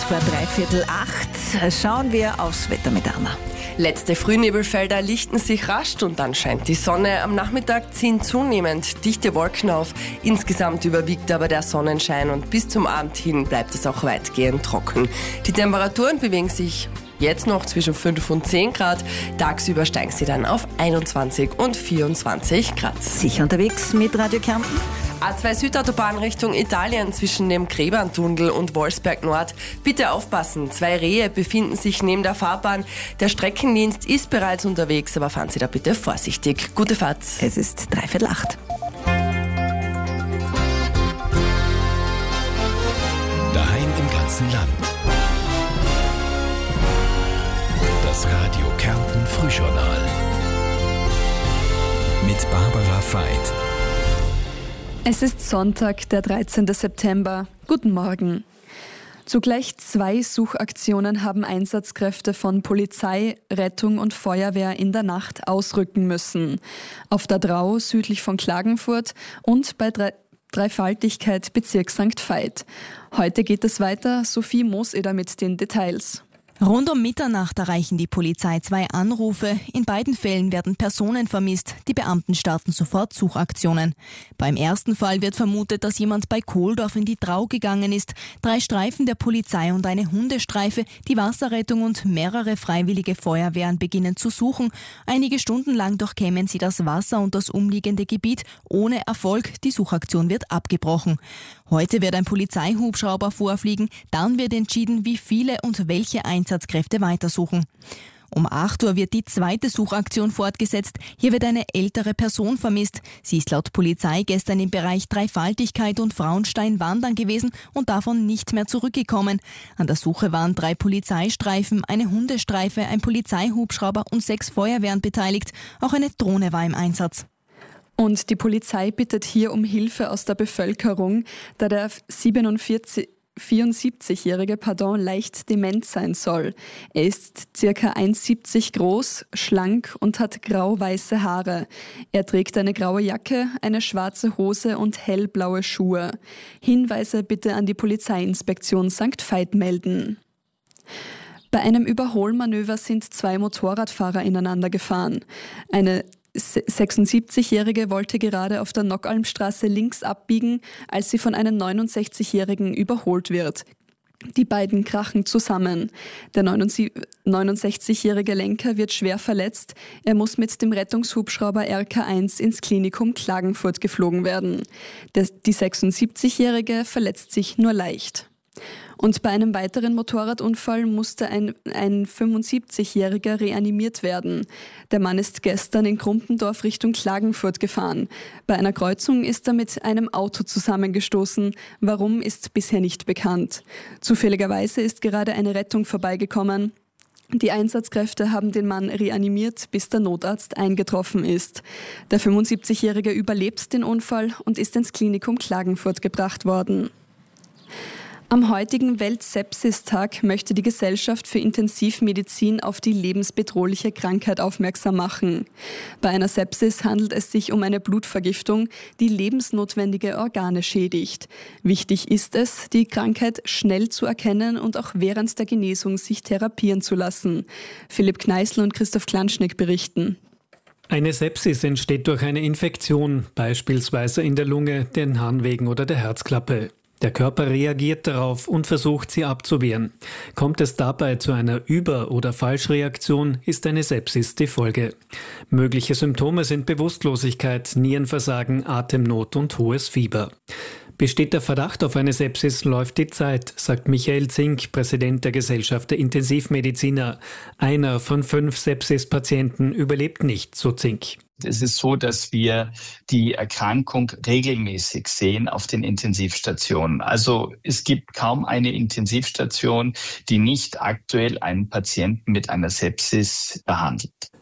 vor 7:45. Schauen wir aufs Wetter mit Anna. Letzte Frühnebelfelder lichten sich rasch und dann scheint die Sonne. Am Nachmittag ziehen zunehmend dichte Wolken auf. Insgesamt überwiegt aber der Sonnenschein und bis zum Abend hin bleibt es auch weitgehend trocken. Die Temperaturen bewegen sich jetzt noch zwischen 5 und 10 Grad. Tagsüber steigen sie dann auf 21 und 24 Grad. Sicher unterwegs mit Radio Kärnten? A2 Südautobahn Richtung Italien zwischen dem Gräberntunnel und Wolfsberg Nord. Bitte aufpassen, 2 Rehe befinden sich neben der Fahrbahn. Der Streckendienst ist bereits unterwegs, aber fahren Sie da bitte vorsichtig. Gute Fahrt. Es ist 7:45. Daheim im ganzen Land. Das Radio Kärnten Frühjournal. Mit Barbara Veit. Es ist Sonntag, der 13. September. Guten Morgen. Zugleich 2 Suchaktionen haben Einsatzkräfte von Polizei, Rettung und Feuerwehr in der Nacht ausrücken müssen. Auf der Drau südlich von Klagenfurt und bei Dreifaltigkeit Bezirk St. Veit. Heute geht es weiter. Sophie Mooseder mit den Details. Rund um Mitternacht erreichen die Polizei 2 Anrufe. In beiden Fällen werden Personen vermisst. Die Beamten starten sofort Suchaktionen. Beim ersten Fall wird vermutet, dass jemand bei Kohldorf in die Drau gegangen ist. 3 Streifen der Polizei und eine Hundestreife, die Wasserrettung und mehrere freiwillige Feuerwehren beginnen zu suchen. Einige Stunden lang durchkämmen sie das Wasser und das umliegende Gebiet ohne Erfolg. Die Suchaktion wird abgebrochen. Heute wird ein Polizeihubschrauber vorfliegen. Dann wird entschieden, wie viele und welche Einsatzkräfte weitersuchen. Um 8 Uhr wird die zweite Suchaktion fortgesetzt. Hier wird eine ältere Person vermisst. Sie ist laut Polizei gestern im Bereich Dreifaltigkeit und Frauenstein wandern gewesen und davon nicht mehr zurückgekommen. An der Suche waren 3 Polizeistreifen, eine Hundestreife, ein Polizeihubschrauber und 6 Feuerwehren beteiligt. Auch eine Drohne war im Einsatz. Und die Polizei bittet hier um Hilfe aus der Bevölkerung, da der 74-jährige leicht dement sein soll. Er ist ca. 1,70 groß, schlank und hat grau-weiße Haare. Er trägt eine graue Jacke, eine schwarze Hose und hellblaue Schuhe. Hinweise bitte an die Polizeiinspektion St. Veit melden. Bei einem Überholmanöver sind 2 Motorradfahrer ineinander gefahren. Eine 76-Jährige wollte gerade auf der Nockalmstraße links abbiegen, als sie von einem 69-Jährigen überholt wird. Die beiden krachen zusammen. Der 69-jährige Lenker wird schwer verletzt. Er muss mit dem Rettungshubschrauber RK1 ins Klinikum Klagenfurt geflogen werden. Die 76-jährige verletzt sich nur leicht. Und bei einem weiteren Motorradunfall musste ein 75-Jähriger reanimiert werden. Der Mann ist gestern in Grumpendorf Richtung Klagenfurt gefahren. Bei einer Kreuzung ist er mit einem Auto zusammengestoßen. Warum, ist bisher nicht bekannt. Zufälligerweise ist gerade eine Rettung vorbeigekommen. Die Einsatzkräfte haben den Mann reanimiert, bis der Notarzt eingetroffen ist. Der 75-Jährige überlebt den Unfall und ist ins Klinikum Klagenfurt gebracht worden. Am heutigen Welt-Sepsis-Tag möchte die Gesellschaft für Intensivmedizin auf die lebensbedrohliche Krankheit aufmerksam machen. Bei einer Sepsis handelt es sich um eine Blutvergiftung, die lebensnotwendige Organe schädigt. Wichtig ist es, die Krankheit schnell zu erkennen und auch während der Genesung sich therapieren zu lassen. Philipp Kneißl und Christoph Klanschnick berichten. Eine Sepsis entsteht durch eine Infektion, beispielsweise in der Lunge, den Harnwegen oder der Herzklappe. Der Körper reagiert darauf und versucht, sie abzuwehren. Kommt es dabei zu einer Über- oder Falschreaktion, ist eine Sepsis die Folge. Mögliche Symptome sind Bewusstlosigkeit, Nierenversagen, Atemnot und hohes Fieber. Besteht der Verdacht auf eine Sepsis, läuft die Zeit, sagt Michael Zink, Präsident der Gesellschaft der Intensivmediziner. Einer von 5 Sepsis-Patienten überlebt nicht, so Zink. Es ist so, dass wir die Erkrankung regelmäßig sehen auf den Intensivstationen. Also es gibt kaum eine Intensivstation, die nicht aktuell einen Patienten mit einer Sepsis behandelt.